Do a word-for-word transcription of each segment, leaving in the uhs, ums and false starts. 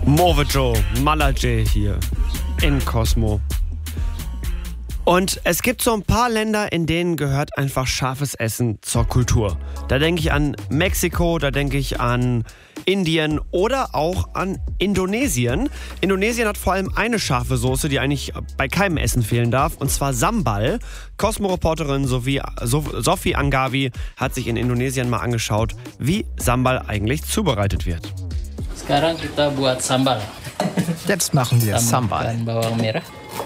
Movejo, Malaje hier in Cosmo. Und es gibt so ein paar Länder, in denen gehört einfach scharfes Essen zur Kultur. Da denke ich an Mexiko, da denke ich an Indien oder auch an Indonesien. Indonesien hat vor allem eine scharfe Soße, die eigentlich bei keinem Essen fehlen darf, und zwar Sambal. Cosmo-Reporterin Sophie, Sophie Anggawi hat sich in Indonesien mal angeschaut, wie Sambal eigentlich zubereitet wird. Sekarang kita buat sambal. Jetzt machen wir Sambal. Bawang merah,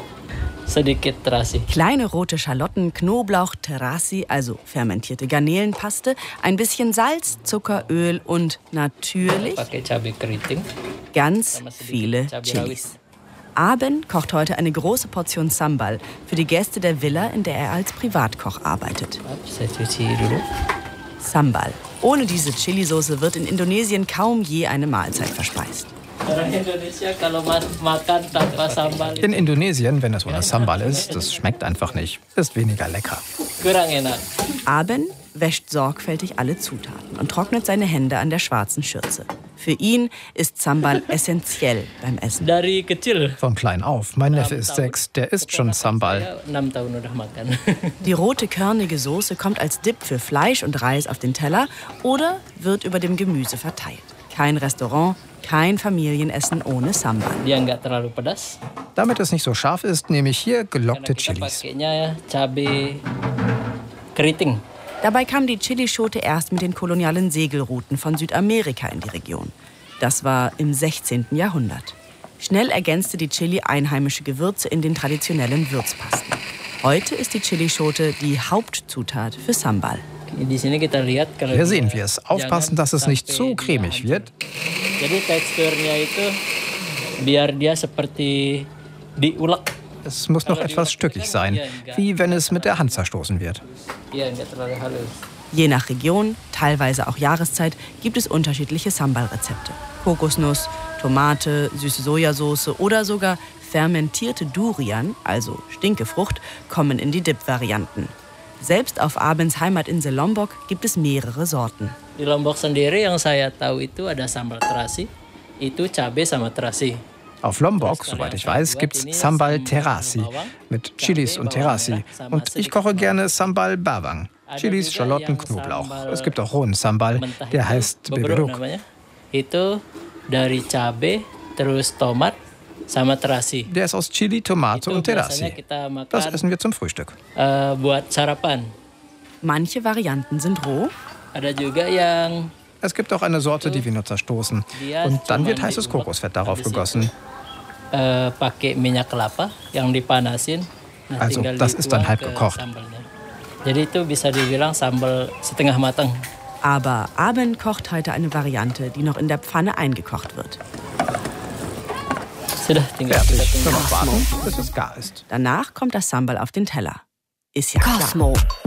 sedikit terasi. Kleine rote Schalotten, Knoblauch, Terasi, also fermentierte Garnelenpaste, ein bisschen Salz, Zucker, Öl und natürlich Pakai cabai keriting. ganz viele Chilis. Aben kocht heute eine große Portion Sambal für die Gäste der Villa, in der er als Privatkoch arbeitet. Saya cuci dulu. Sambal. Ohne diese Chilisauce wird in Indonesien kaum je eine Mahlzeit verspeist. Orang Indonesia kalau makan tanpa sambal In Indonesien, wenn es ohne Sambal ist, das schmeckt einfach nicht. Ist weniger lecker. kurang enak. Aben wäscht sorgfältig alle Zutaten und trocknet seine Hände an der schwarzen Schürze. Für ihn ist Sambal essentiell beim Essen. Dari kecil. Von klein auf. Mein Neffe ist sechs, der isst schon Sambal. enam tahun udah makan. Die rote körnige Soße kommt als Dip für Fleisch und Reis auf den Teller oder wird über dem Gemüse verteilt. Kein Restaurant, kein Familienessen ohne Sambal. Dia nggak terlalu pedas. Damit es nicht so scharf ist, nehme ich hier gelockte Kita Chilis. pakainya cabai keriting. Dabei kam die Chilischote erst mit den kolonialen Segelrouten von Südamerika in die Region. Das war im sechzehnten Jahrhundert. Schnell ergänzte die Chili einheimische Gewürze in den traditionellen Würzpasten. Heute ist die Chilischote die Hauptzutat für Sambal. Di sini kita lihat kalau Hier sehen wir es. Aufpassen, dass es nicht zu cremig wird. Jadi teksturnya itu biar dia seperti diulek. Es muss noch etwas stückig sein, wie wenn es mit der Hand zerstoßen wird. Iya, nggak terlalu halus. Je nach Region, teilweise auch Jahreszeit, gibt es unterschiedliche Sambal-Rezepte. Kokosnuss, Tomate, süße Sojasauce oder sogar fermentierte Durian, also Stinkefrucht, kommen in die Dip-Varianten. Selbst auf Abens Heimatinsel Lombok gibt es mehrere Sorten. Di Lombok sendiri yang saya tahu itu ada sambal terasi, itu cabai sama terasi. Auf Lombok, soweit ich weiß, gibt's Sambal Terasi mit Chilis und Terasi. Und ich koche gerne Sambal Bawang. Chilis, Schalotten, Knoblauch. Es gibt auch rohen Sambal, der heißt Beberuk. Itu dari cabai, terus tomat, sama terasi. Der ist aus Chili, Tomate und Terasi. Das essen wir zum Frühstück. Uh, buat sarapan. Manche Varianten sind roh. Ada juga yang Es gibt auch eine Sorte, die wir nur zerstoßen. Und dann wird heißes Kokosfett darauf gegossen. uh, pakai minyak kelapa yang dipanasin. Nah, Also, tinggal das ist dann dituang halb ke gekocht. sambalnya. Jadi itu bisa dibilang sambal setengah matang. Aber Aben kocht heute eine Variante, die noch in der Pfanne eingekocht wird. Sudah, tinggal Fertig. kita Nur tunggu. noch warten, bis es gar ist. Danach kommt das Sambal auf den Teller. Ist ja klar. Cosmo.